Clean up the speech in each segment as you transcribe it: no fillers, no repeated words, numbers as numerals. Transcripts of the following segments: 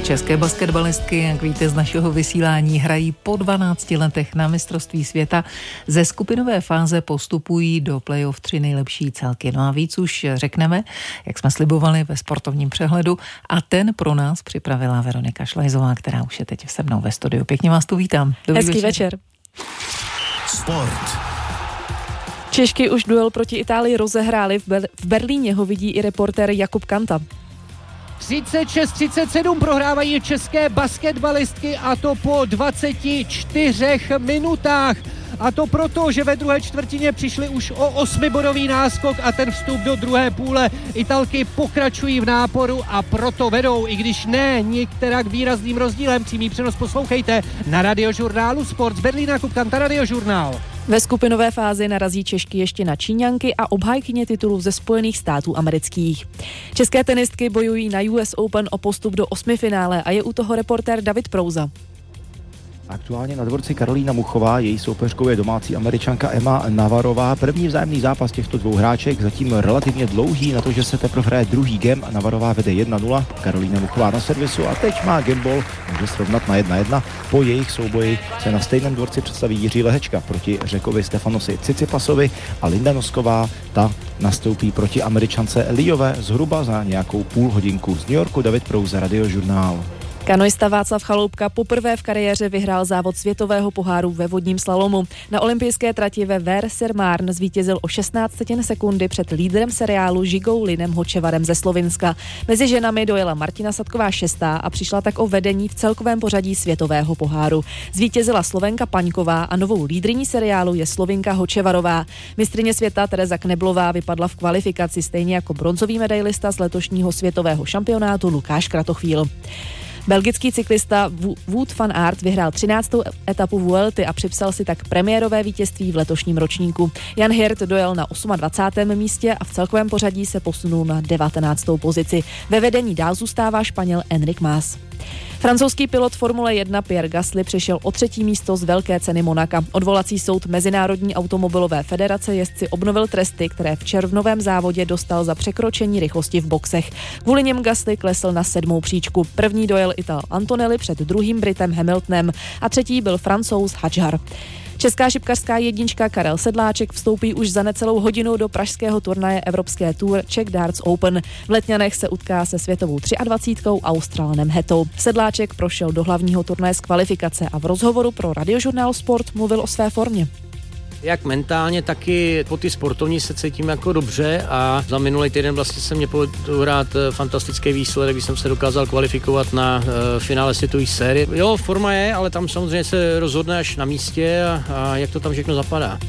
České basketbalistky, jak víte z našeho vysílání, hrají po 12 letech na mistrovství světa. Ze skupinové fáze postupují do playoff 3 nejlepší celky. No a víc už řekneme, jak jsme slibovali ve sportovním přehledu, a ten pro nás připravila Veronika Šlajzová, která už je teď se mnou ve studiu. Pěkně vás tu vítám. Hezký večer. Sport. Češky už duel proti Itálii rozehráli. V Berlíně ho vidí i reportér Jakub Kanta. 36-37 prohrávají české basketbalistky, a to po 24 minutách. A to proto, že ve druhé čtvrtině přišli už o 8bodový náskok a ten vstup do druhé půle. Italky pokračují v náporu a proto vedou, i když ne některak výrazným rozdílem. Přímý přenos poslouchejte na Radiožurnálu Sport z Berlína. Kanta, Radiožurnál. Ve skupinové fázi narazí Češky ještě na Číňanky a obhájkyně titulu ze Spojených států amerických. České tenistky bojují na US Open o postup do osmifinále a je u toho reportér David Prouza. Aktuálně na dvorci Karolína Muchová, její soupeřkou je domácí Američanka Emma Navarová. První vzájemný zápas těchto dvou hráček, zatím relativně dlouhý, na to, že se teprve hraje druhý game. Navarová vede 1-0, Karolína Muchová na servisu a teď má gameball, může srovnat na 1-1. Po jejich souboji se na stejném dvorci představí Jiří Lehečka proti Řekovi Stefanosi Cicipasovi a Linda Nosková, ta nastoupí proti Američance Liové zhruba za nějakou půl hodinku. Z New Yorku David Prouza, Radiožurnál. Kanoista Václav Chaloupka poprvé v kariéře vyhrál závod světového poháru ve vodním slalomu. Na olympijské trati ve Ver-sur-Marne zvítězil o 16 sekundy před lídrem seriálu Žigou Linem Hočevarem ze Slovinska. Mezi ženami dojela Martina Sadková 6. a přišla tak o vedení v celkovém pořadí světového poháru. Zvítězila Slovenka Paňková a novou lídryní seriálu je Slovinka Hočevarová. Mistryně světa Tereza Kneblová vypadla v kvalifikaci, stejně jako bronzový medailista z letošního světového šampionátu Lukáš Kratochvíl. Belgický cyklista Wout van Aert vyhrál 13. etapu Vuelty a připsal si tak premiérové vítězství v letošním ročníku. Jan Hirt dojel na 28. místě a v celkovém pořadí se posunul na 19. pozici. Ve vedení dál zůstává Španěl Enric Mas. Francouzský pilot Formule 1 Pierre Gasly přišel o 3. místo z velké ceny Monaka. Odvolací soud Mezinárodní automobilové federace jezdci obnovil tresty, které v červnovém závodě dostal za překročení rychlosti v boxech. Kvůli něm Gasly klesl na 7. příčku. První dojel Ital Antonelli před druhým Britem Hamiltonem a třetí byl Francouz Hadjar. Česká šipkařská jednička Karel Sedláček vstoupí už za necelou hodinu do pražského turnaje Evropské Tour Czech Darts Open. V Letňanech se utká se světovou 23. Australanem Hetou. Sedláček prošel do hlavního turnaje z kvalifikace a v rozhovoru pro Radiožurnál Sport mluvil o své formě. Jak mentálně, tak i po ty sportovní se cítím jako dobře a za minulý týden vlastně se mě povedlo hrát fantastický výsledek, když jsem se dokázal kvalifikovat na finále světové série. Jo, forma je, ale tam samozřejmě se rozhodne až na místě a jak to tam všechno zapadá.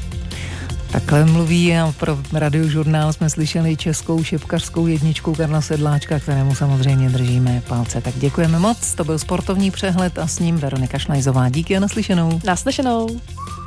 Takhle mluví a pro Radiožurnál jsme slyšeli českou šipkařskou jedničku Karla Sedláčka, kterému samozřejmě držíme palce. Tak děkujeme moc, to byl sportovní přehled a s ním Veronika Šlajzová. Díky a naslyšenou. Naslyšenou.